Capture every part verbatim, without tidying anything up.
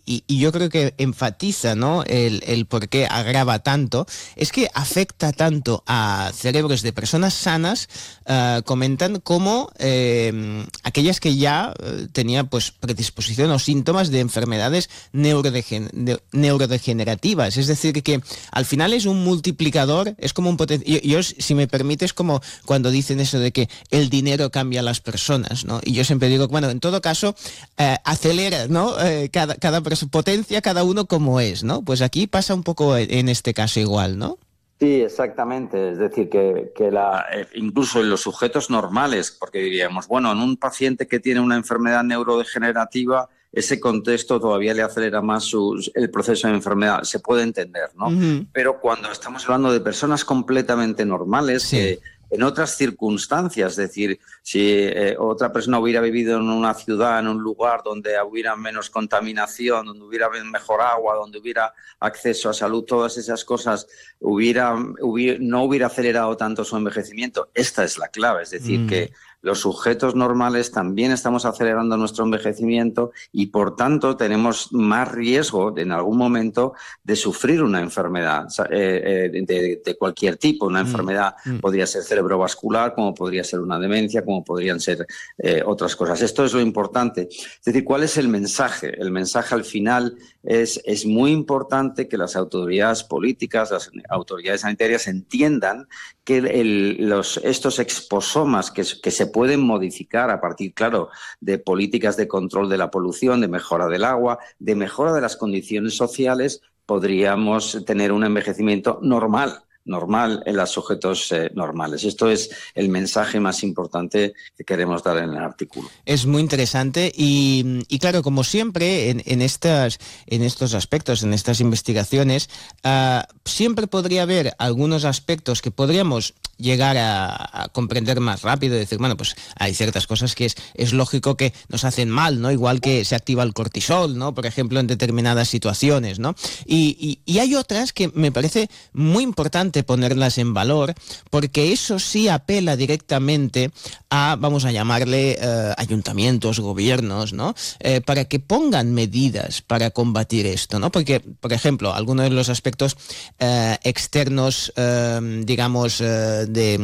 y, y yo creo que enfatiza, ¿no?, el, el por qué agrava tanto, es que afecta tanto a cerebros de personas sanas. Uh, comentan cómo eh, aquellas que ya uh, tenían pues predisposición o síntomas de enfermedades neurodegen- de, neurodegenerativas, es decir, que al final es un multiplicador, es como un poten- yo, yo, si me permite, es como cuando dicen eso de que el dinero cambia a las personas, ¿no? Y yo siempre digo, bueno, en todo caso, eh, acelera, ¿no? Eh, cada, cada potencia, cada uno como es, ¿no? Pues aquí pasa un poco en este caso igual, ¿no? Sí, exactamente. Es decir, que, que la, incluso en los sujetos normales, porque diríamos, bueno, en un paciente que tiene una enfermedad neurodegenerativa, ese contexto todavía le acelera más su, el proceso de enfermedad. Se puede entender, ¿no? Uh-huh. Pero cuando estamos hablando de personas completamente normales, sí, que en otras circunstancias, es decir, si eh, otra persona hubiera vivido en una ciudad, en un lugar donde hubiera menos contaminación, donde hubiera mejor agua, donde hubiera acceso a salud, todas esas cosas, hubiera, hubiera, no hubiera acelerado tanto su envejecimiento. Esta es la clave, es decir, mm. que los sujetos normales también estamos acelerando nuestro envejecimiento y, por tanto, tenemos más riesgo en algún momento de sufrir una enfermedad eh, eh, de, de cualquier tipo. Una enfermedad mm. podría ser cerebrovascular, como podría ser una demencia, como podrían ser eh, otras cosas. Esto es lo importante. Es decir, ¿cuál es el mensaje? El mensaje al final es, es muy importante que las autoridades políticas, las autoridades sanitarias entiendan que el, los, estos exposomas que, que se pueden modificar a partir, claro, de políticas de control de la polución, de mejora del agua, de mejora de las condiciones sociales, podríamos tener un envejecimiento normal. normal en los sujetos eh, normales. Esto es el mensaje más importante que queremos dar en el artículo. Es muy interesante y, y claro, como siempre, en, en, estas, en estos aspectos, en estas investigaciones, uh, siempre podría haber algunos aspectos que podríamos llegar a, a comprender más rápido y decir, bueno, pues hay ciertas cosas que es, es lógico que nos hacen mal, ¿no? Igual que se activa el cortisol, ¿no? Por ejemplo, en determinadas situaciones, ¿no? Y, y, y hay otras que me parece muy importante ponerlas en valor, porque eso sí apela directamente a, vamos a llamarle, eh, ayuntamientos, gobiernos, ¿no? Eh, para que pongan medidas para combatir esto, ¿no? Porque, por ejemplo, algunos de los aspectos eh, externos, eh, digamos, eh, de...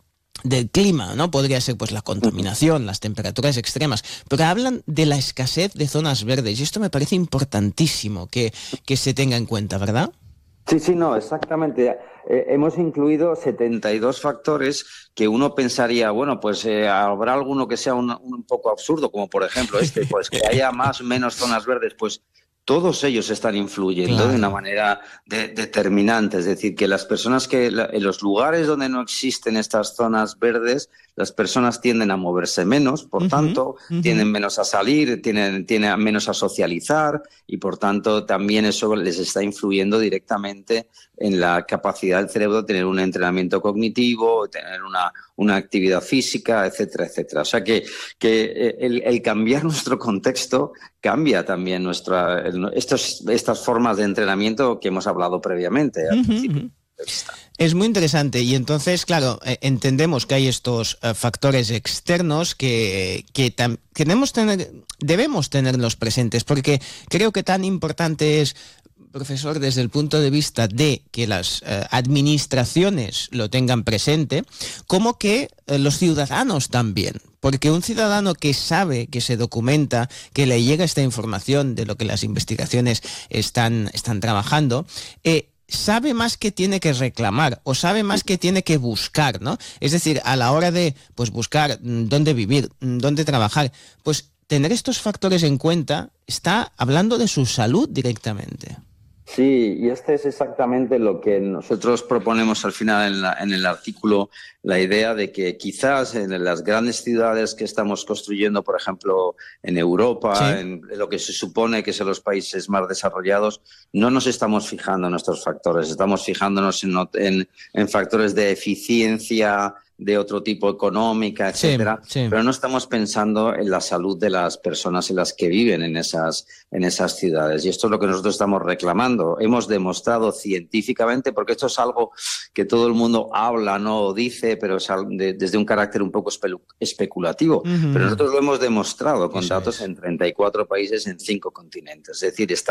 del clima, ¿no? Podría ser pues la contaminación, las temperaturas extremas, pero hablan de la escasez de zonas verdes y esto me parece importantísimo que, que se tenga en cuenta, ¿verdad? Sí, sí, no, exactamente. Eh, hemos incluido setenta y dos factores que uno pensaría, bueno, pues eh, habrá alguno que sea un, un poco absurdo, como por ejemplo este, pues que haya más o menos zonas verdes, pues todos ellos están influyendo claro. de una manera de, determinante. Es decir, que las personas que en los lugares donde no existen estas zonas verdes, las personas tienden a moverse menos, por uh-huh, tanto, uh-huh. tienden menos a salir, tienen, tienen menos a socializar y, por tanto, también eso les está influyendo directamente en la capacidad del cerebro de tener un entrenamiento cognitivo, tener una, una actividad física, etcétera, etcétera. O sea que, que el, el cambiar nuestro contexto cambia también nuestra, estos, estas formas de entrenamiento que hemos hablado previamente. Al principio. Uh-huh. Es muy interesante y entonces, claro, eh, entendemos que hay estos eh, factores externos que, que tam- queremos tener, debemos tenerlos presentes, porque creo que tan importante es, profesor, desde el punto de vista de que las eh, administraciones lo tengan presente, como que eh, los ciudadanos también. Porque un ciudadano que sabe, que se documenta, que le llega esta información de lo que las investigaciones están, están trabajando, eh, sabe más que tiene que reclamar o sabe más que tiene que buscar, ¿no? Es decir, a la hora de pues buscar dónde vivir, dónde trabajar, pues tener estos factores en cuenta está hablando de su salud directamente. Sí, y este es exactamente lo que nosotros proponemos al final en, la, en el artículo, la idea de que quizás en las grandes ciudades que estamos construyendo, por ejemplo, en Europa, sí. en lo que se supone que son los países más desarrollados, no nos estamos fijando en nuestros factores, estamos fijándonos en, en, en factores de eficiencia, de otro tipo económica, etcétera, sí, sí. pero no estamos pensando en la salud de las personas en las que viven en esas, en esas ciudades. Y esto es lo que nosotros estamos reclamando. Hemos demostrado científicamente, porque esto es algo que todo el mundo habla, no o dice, pero es de, desde un carácter un poco especulativo. Uh-huh. Pero nosotros lo hemos demostrado con Eso datos es. en treinta y cuatro países en cinco continentes. Es decir, está